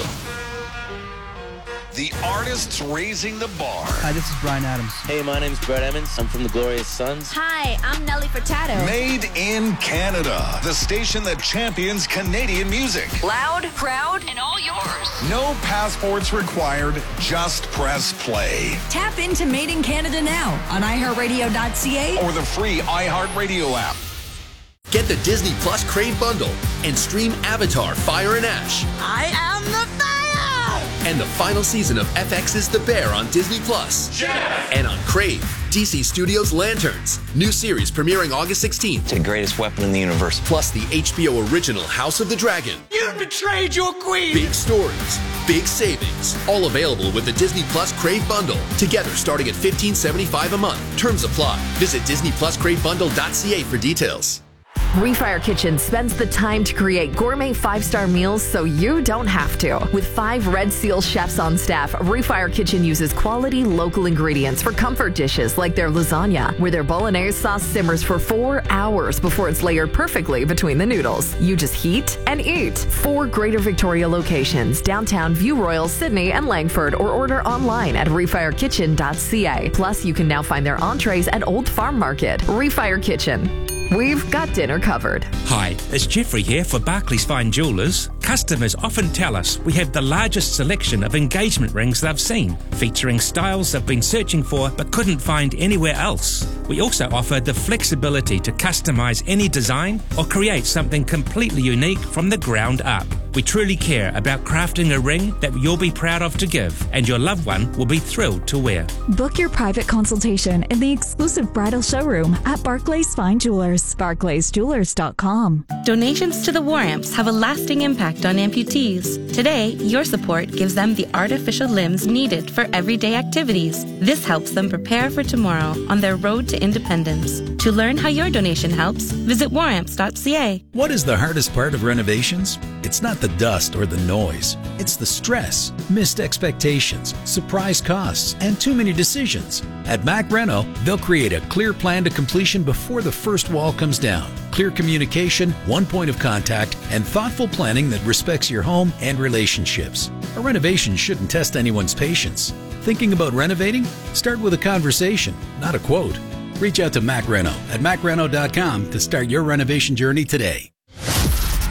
The artists raising the bar. Hi, this is Brian Adams. Hey, my name's Brett Emmons. I'm from the Glorious Sons. Hi, I'm Nelly Furtado. Made in Canada. The station that champions Canadian music. Loud, proud, and all yours. No passports required. Just press play. Tap into Made in Canada now on i heart radio dot c a or the free iHeartRadio app. Get the Disney Plus Crave bundle and stream Avatar: Fire and Ash. I am the fire! And the final season of F X's The Bear on Disney Plus. Yes! And on Crave, D C Studios' Lanterns. New series premiering August sixteenth. It's the greatest weapon in the universe. Plus the H B O original House of the Dragon. You betrayed your queen! Big stories, big savings. All available with the Disney Plus Crave bundle. Together starting at fifteen seventy-five a month. Terms apply. Visit disney plus crave bundle dot c a for details. Refire Kitchen spends the time to create gourmet five-star meals so you don't have to. With five Red Seal chefs on staff, Refire Kitchen uses quality local ingredients for comfort dishes like their lasagna, where their bolognese sauce simmers for four hours before it's layered perfectly between the noodles. You just heat and eat. Four Greater Victoria locations, downtown, View Royal, Sydney, and Langford, or order online at refire kitchen dot c a. Plus, you can now find their entrees at Old Farm Market. Refire Kitchen. We've got dinner covered. Hi, it's Jeffrey here for Barclays Fine Jewellers. Customers often tell us we have the largest selection of engagement rings they've seen, featuring styles they've been searching for but couldn't find anywhere else. We also offer the flexibility to customise any design or create something completely unique from the ground up. We truly care about crafting a ring that you'll be proud of to give, and your loved one will be thrilled to wear. Book your private consultation in the exclusive bridal showroom at Barclays Fine Jewelers, barclays jewelers dot com. Donations to the War Amps have a lasting impact on amputees. Today, your support gives them the artificial limbs needed for everyday activities. This helps them prepare for tomorrow on their road to independence. To learn how your donation helps, visit war amps dot c a. What is the hardest part of renovations? It's not the dust or the noise. It's the stress, missed expectations, surprise costs, and too many decisions. At Mac Reno, they'll create a clear plan to completion before the first wall comes down. Clear communication, one point of contact, and thoughtful planning that respects your home and relationships. A renovation shouldn't test anyone's patience. Thinking about renovating? Start with a conversation, not a quote. Reach out to Mac Reno at mac reno dot com to start your renovation journey today.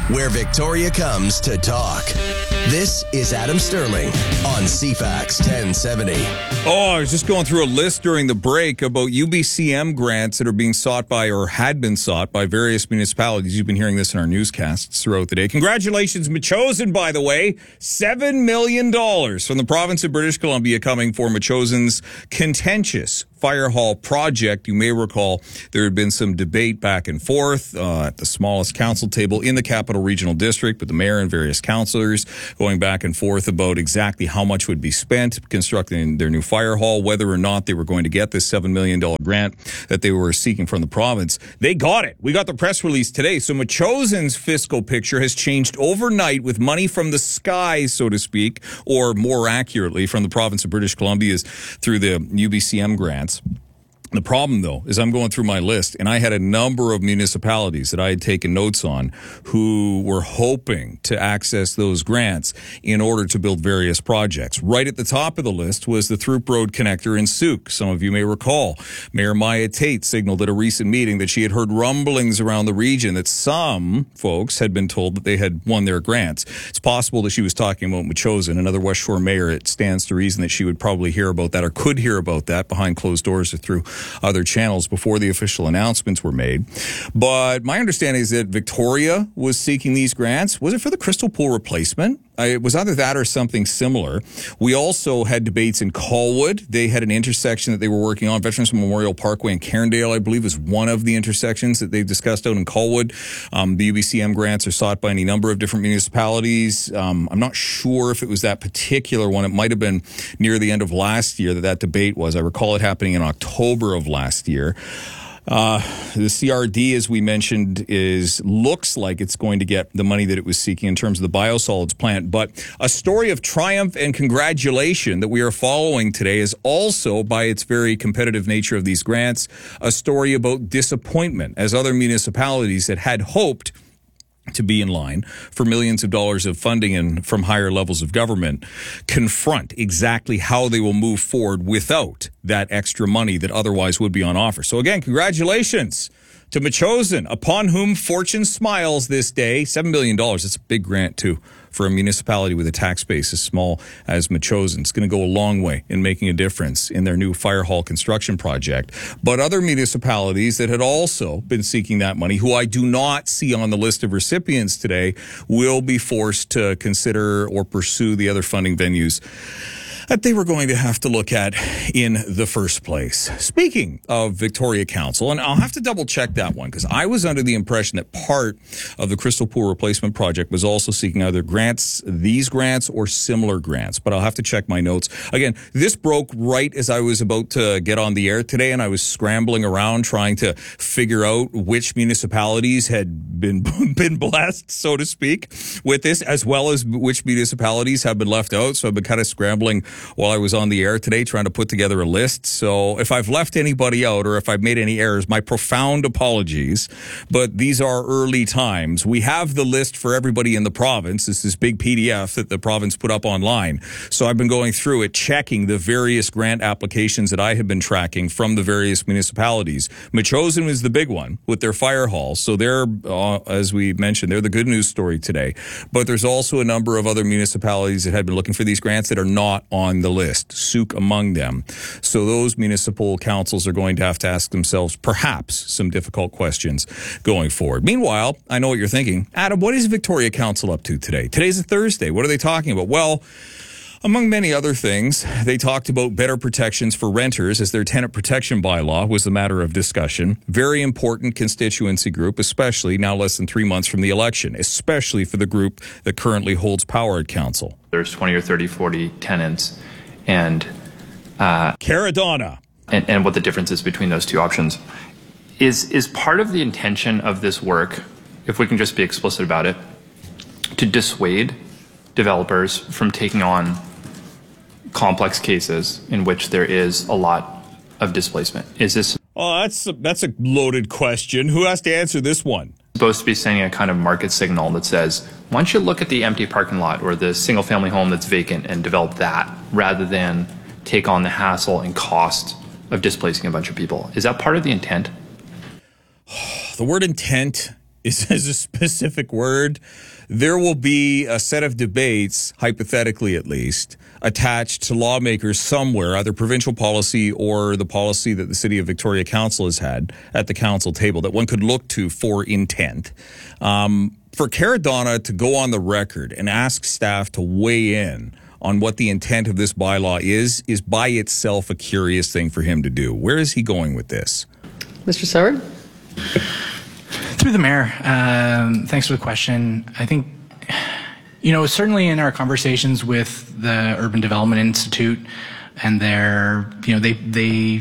where Victoria comes to talk. This is Adam Sterling on C FAX ten seventy. Oh, I was just going through a list during the break about U B C M grants that are being sought by or had been sought by various municipalities. You've been hearing this in our newscasts throughout the day. Congratulations, Metchosin, by the way. seven million dollars from the province of British Columbia coming for Metchosin's contentious fire hall project. You may recall there had been some debate back and forth uh, at the smallest council table in the Capital Regional District with the mayor and various councillors going back and forth about exactly how much would be spent constructing their new fire hall, whether or not they were going to get this seven million dollars grant that they were seeking from the province. They got it. We got the press release today. So Metchosin's fiscal picture has changed overnight with money from the sky, so to speak, or more accurately from the province of British Columbia's through the U B C M grants. The problem, though, is I'm going through my list, and I had a number of municipalities that I had taken notes on who were hoping to access those grants in order to build various projects. Right at the top of the list was the Throop Road Connector in Souk. Some of you may recall Mayor Maya Tate signaled at a recent meeting that she had heard rumblings around the region that some folks had been told that they had won their grants. It's possible that she was talking about Metchosin, another West Shore mayor. It stands to reason that she would probably hear about that or could hear about that behind closed doors or through other channels before the official announcements were made. But my understanding is that Victoria was seeking these grants. Was it for the Crystal Pool replacement? I, it was either that or something similar. We also had debates in Colwood. They had an intersection that they were working on. Veterans Memorial Parkway in Cairndale, I believe, is one of the intersections that they've discussed out in Colwood. Um, the U B C M grants are sought by any number of different municipalities. Um, I'm not sure if it was that particular one. It might have been near the end of last year that that debate was. I recall it happening in October of last year. Uh, the C R D, as we mentioned, is looks like it's going to get the money that it was seeking in terms of the biosolids plant. But a story of triumph and congratulation that we are following today is also, by its very competitive nature of these grants, a story about disappointment as other municipalities that had hoped to be in line for millions of dollars of funding and from higher levels of government confront exactly how they will move forward without that extra money that otherwise would be on offer. So again, congratulations to Metchosin, upon whom fortune smiles this day. seven million dollars. That's a big grant, too, for a municipality with a tax base as small as Metchosin. It's going to go a long way in making a difference in their new fire hall construction project. But other municipalities that had also been seeking that money, who I do not see on the list of recipients today, will be forced to consider or pursue the other funding venues that they were going to have to look at in the first place. Speaking of Victoria Council, and I'll have to double check that one because I was under the impression that part of the Crystal Pool replacement project was also seeking either grants, these grants, or similar grants, but I'll have to check my notes. Again, this broke right as I was about to get on the air today, and I was scrambling around trying to figure out which municipalities had been, been blessed, so to speak, with this, as well as which municipalities have been left out. So I've been kind of scrambling while I was on the air today trying to put together a list. So if I've left anybody out or if I've made any errors, my profound apologies. But these are early times. We have the list for everybody in the province. It's this big P D F that the province put up online. So I've been going through it, checking the various grant applications that I have been tracking from the various municipalities. Metchosin was the big one with their fire halls. So they're, uh, as we mentioned, they're the good news story today. But there's also a number of other municipalities that had been looking for these grants that are not on on the list, Souk among them. So those municipal councils are going to have to ask themselves perhaps some difficult questions going forward. Meanwhile, I know what you're thinking. Adam, what is Victoria Council up to today? Today's a Thursday. What are they talking about? Well, among many other things, they talked about better protections for renters as their tenant protection bylaw was the matter of discussion. Very important constituency group, especially now less than three months from the election, especially for the group that currently holds power at council. There's twenty or thirty, forty tenants and uh, Caradonna. And, and what the difference is between those two options. Is, is part of the intention of this work, if we can just be explicit about it, to dissuade developers from taking on complex cases in which there is a lot of displacement? Is this Oh, that's a, that's a loaded question. Who has to answer this one? Supposed to be sending a kind of market signal that says, why don't you look at the empty parking lot or the single family home that's vacant and develop that rather than take on the hassle and cost of displacing a bunch of people? Is that part of the intent? The word intent is, is a specific word. There will be a set of debates, hypothetically at least, attached to lawmakers somewhere, either provincial policy or the policy that the City of Victoria Council has had at the council table that one could look to for intent. Um, for Caradonna to go on the record and ask staff to weigh in on what the intent of this bylaw is, is by itself a curious thing for him to do. Where is he going with this? Mister Seward? Through the mayor, um, thanks for the question. I think, you know, certainly in our conversations with the Urban Development Institute and their, you know, they, they,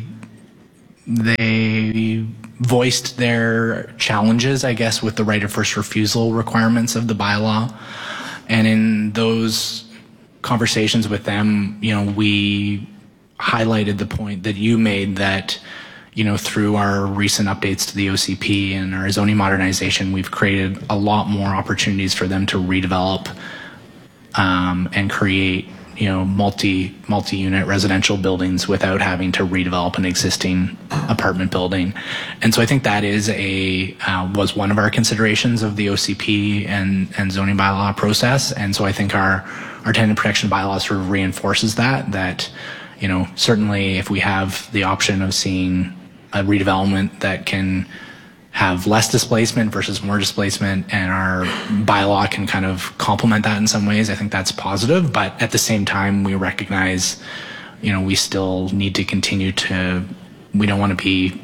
they voiced their challenges, I guess, with the right of first refusal requirements of the bylaw. And in those conversations with them, you know, we highlighted the point that you made that, you know, through our recent updates to the O C P and our zoning modernization, we've created a lot more opportunities for them to redevelop um, and create, you know, multi multi-unit residential buildings without having to redevelop an existing apartment building. And so I think that is a uh, was one of our considerations of the O C P and and zoning bylaw process. And so I think our our tenant protection bylaw sort of reinforces that that, you know, certainly if we have the option of seeing a redevelopment that can have less displacement versus more displacement, and our bylaw can kind of complement that in some ways, I think that's positive. But at the same time, we recognize, you know, we still need to continue to, we don't want to be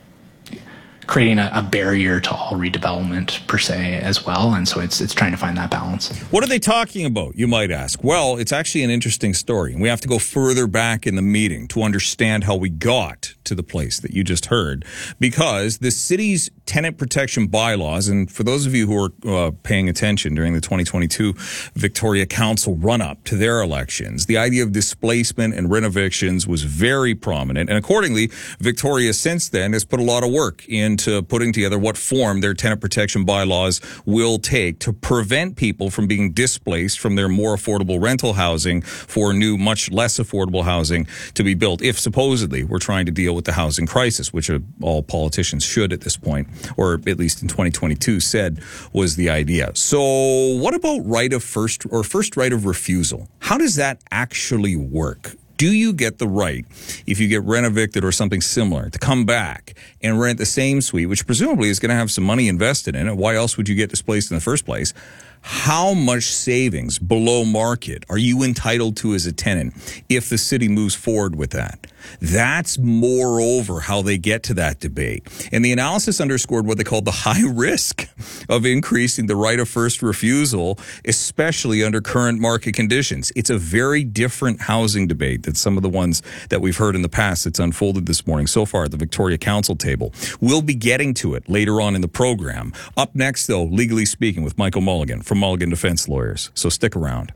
creating a, a barrier to all redevelopment per se as well. And so it's it's trying to find that balance. What are they talking about, you might ask? Well, it's actually an interesting story. And we have to go further back in the meeting to understand how we got to the place that you just heard. Because the city's tenant protection bylaws, and for those of you who are uh, paying attention during the twenty twenty-two Victoria Council run-up to their elections, the idea of displacement and renovictions was very prominent. And accordingly, Victoria since then has put a lot of work in to putting together what form their tenant protection bylaws will take to prevent people from being displaced from their more affordable rental housing for new, much less affordable housing to be built, if supposedly we're trying to deal with the housing crisis, which all politicians should at this point, or at least in twenty twenty-two said was the idea. So what about right of first or first right of refusal? How does that actually work? Do you get the right, if you get rent-evicted or something similar, to come back and rent the same suite, which presumably is going to have some money invested in it? Why else would you get displaced in the first place? How much savings below market are you entitled to as a tenant if the city moves forward with that? That's moreover how they get to that debate. And the analysis underscored what they called the high risk of increasing the right of first refusal, especially under current market conditions. It's a very different housing debate than some of the ones that we've heard in the past that's unfolded this morning so far at the Victoria Council table. We'll be getting to it later on in the program. Up next, though, Legally Speaking with Michael Mulligan from Mulligan Defense Lawyers. So stick around.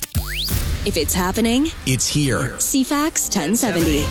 If it's happening, it's here. C FAX ten seventy.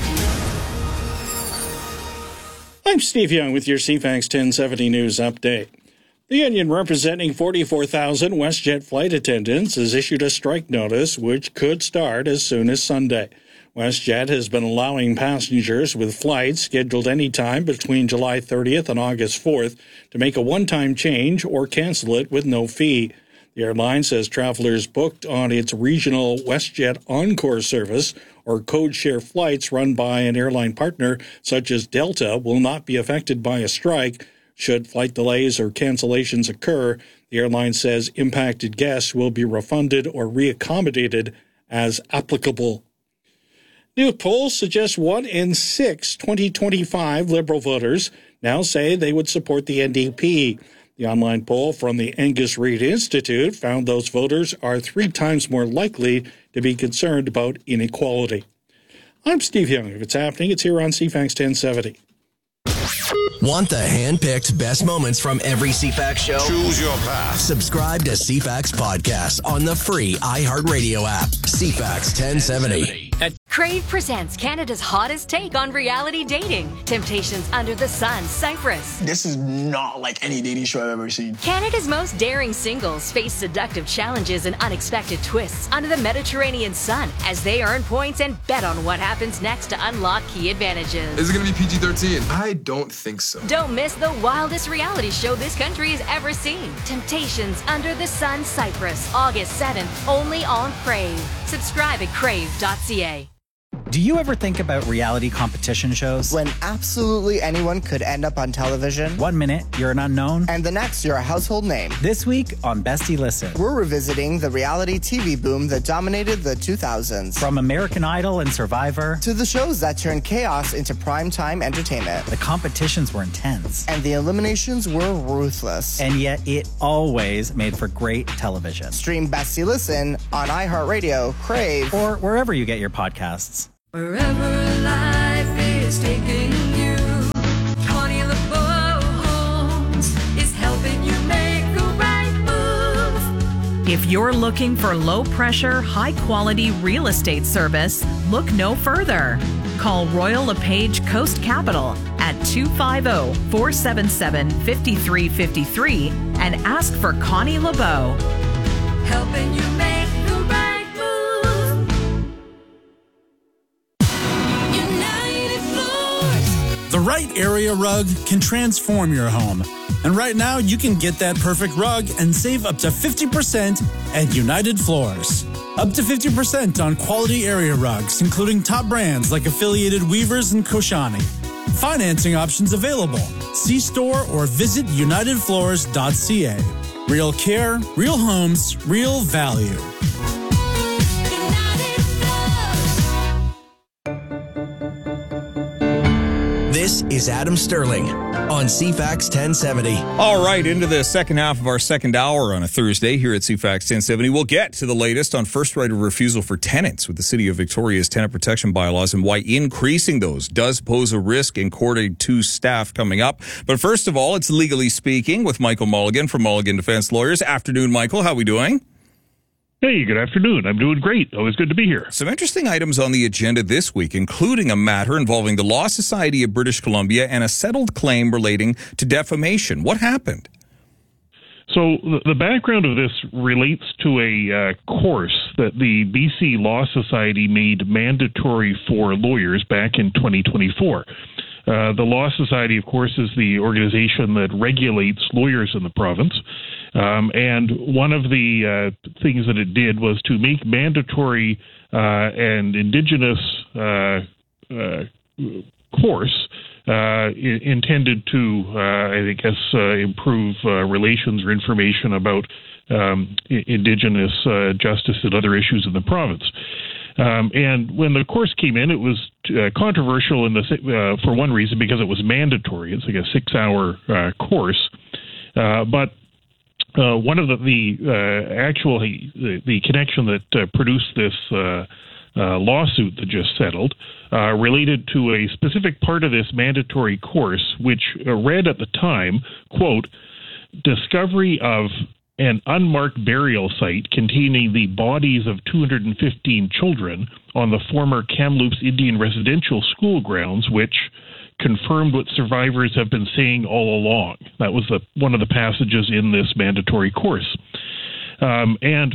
I'm Steve Young with your C FAX ten seventy News Update. The union representing forty-four thousand WestJet flight attendants has issued a strike notice which could start as soon as Sunday. WestJet has been allowing passengers with flights scheduled any time between July thirtieth and August fourth to make a one-time change or cancel it with no fee. The airline says travelers booked on its regional WestJet Encore service or code share flights run by an airline partner such as Delta will not be affected by a strike. Should flight delays or cancellations occur, the airline says impacted guests will be refunded or reaccommodated as applicable. New polls suggest one in six twenty twenty-five Liberal voters now say they would support the N D P. The online poll from the Angus Reid Institute found those voters are three times more likely to be concerned about inequality. I'm Steve Young. If it's happening, it's here on C FAX ten seventy. Want the hand-picked best moments from every C FAX show? Choose your path. Subscribe to C FAX Podcast on the free iHeartRadio app. C FAX ten seventy. At Crave presents Canada's hottest take on reality dating. Temptations Under the Sun, Cyprus. This is not like any dating show I've ever seen. Canada's most daring singles face seductive challenges and unexpected twists under the Mediterranean sun as they earn points and bet on what happens next to unlock key advantages. Is it going to be P G thirteen? I don't think so. Don't miss the wildest reality show this country has ever seen. Temptations Under the Sun, Cyprus, August seventh, only on Crave. Subscribe at crave dot c a. Do you ever think about reality competition shows? When absolutely anyone could end up on television. One minute, you're an unknown. And the next, you're a household name. This week on Bestie Listen, we're revisiting the reality T V boom that dominated the two thousands. From American Idol and Survivor to the shows that turned chaos into primetime entertainment. The competitions were intense. And the eliminations were ruthless. And yet it always made for great television. Stream Bestie Listen on iHeartRadio, Crave, or wherever you get your podcasts. Wherever life is taking you, Connie LeBeau Homes is helping you make the right move. If you're looking for low-pressure, high-quality real estate service, look no further. Call Royal LePage Coast Capital at two five zero, four seven seven, five three five three and ask for Connie LeBeau. Helping you make the right move. United Floors. The right area rug can transform your home. And right now, you can get that perfect rug and save up to fifty percent at United Floors. Up to fifty percent on quality area rugs, including top brands like Affiliated Weavers and Koshani. Financing options available. See store or visit united floors dot c a. Real care, real homes, real value. This is Adam Sterling on C FAX ten seventy. All right, into the second half of our second hour on a Thursday here at C FAX ten seventy. We'll get to the latest on first right of refusal for tenants with the City of Victoria's tenant protection bylaws and why increasing those does pose a risk in Court Aid two staff coming up. But first of all, it's Legally Speaking with Michael Mulligan from Mulligan Defense Lawyers. Afternoon, Michael. How are we doing? Hey, good afternoon. I'm doing great. Always good to be here. Some interesting items on the agenda this week, including a matter involving the Law Society of British Columbia and a settled claim relating to defamation. What happened? So the background of this relates to a uh, course that the B C Law Society made mandatory for lawyers back in twenty twenty-four. Uh, the Law Society, of course, is the organization that regulates lawyers in the province. Um, and one of the uh, things that it did was to make mandatory uh, an Indigenous uh, uh, course uh, I- intended to, uh, I guess, uh, improve uh, relations or information about um, I- Indigenous uh, justice and other issues in the province. Um, and when the course came in, it was uh, controversial in the uh, for one reason because it was mandatory. It's like a six-hour uh, course, uh, but uh, one of the, the uh, actual the, the connection that uh, produced this uh, uh, lawsuit that just settled uh, related to a specific part of this mandatory course, which uh, read at the time, quote, discovery of an unmarked burial site containing the bodies of two hundred fifteen children on the former Kamloops Indian Residential School grounds, which confirmed what survivors have been saying all along. That was the, one of the passages in this mandatory course. Um, and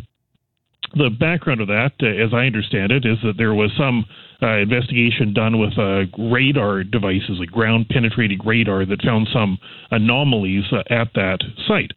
the background of that, uh, as I understand it, is that there was some uh, investigation done with uh, radar devices, like ground-penetrating radar, that found some anomalies uh, at that site.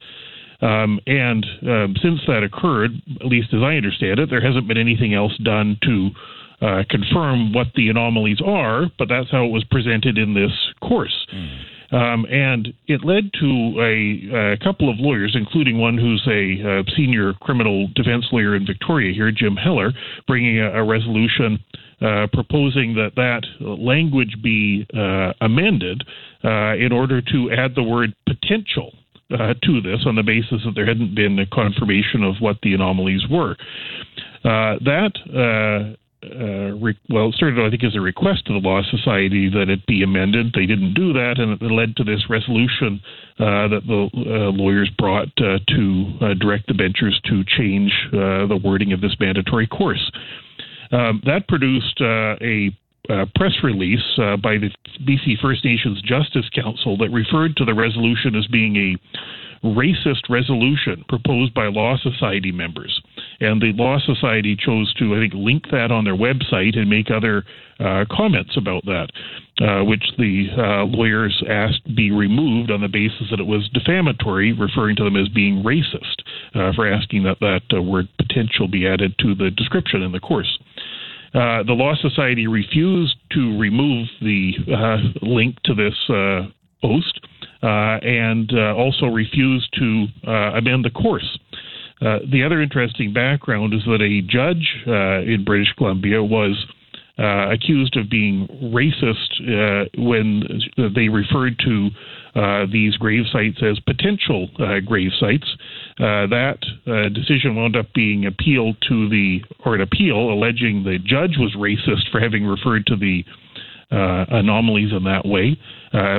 Um, and um, since that occurred, at least as I understand it, there hasn't been anything else done to uh, confirm what the anomalies are, but that's how it was presented in this course. Mm. Um, and it led to a, a couple of lawyers, including one who's a, a senior criminal defense lawyer in Victoria here, Jim Heller, bringing a, a resolution uh, proposing that that language be uh, amended uh, in order to add the word potential Uh, to this on the basis that there hadn't been a confirmation of what the anomalies were. Uh, that, uh, uh, re- well, it started, I think, as a request to the Law Society that it be amended. They didn't do that, and it led to this resolution uh, that the uh, lawyers brought uh, to uh, direct the benchers to change uh, the wording of this mandatory course. Um, that produced uh, a uh, press release uh, by the B C First Nations Justice Council that referred to the resolution as being a racist resolution proposed by Law Society members. And the Law Society chose to, I think, link that on their website and make other uh, comments about that, uh, which the uh, lawyers asked be removed on the basis that it was defamatory, referring to them as being racist, uh, for asking that that uh, word potential be added to the description in the course. Uh, the Law Society refused to remove the uh, link to this uh, post uh, and uh, also refused to uh, amend the course. Uh, the other interesting background is that a judge uh, in British Columbia was uh, accused of being racist uh, when they referred to uh, these grave sites as potential uh, grave sites. Uh, that uh, decision wound up being appealed to the, or an appeal alleging the judge was racist for having referred to the uh, anomalies in that way. Uh,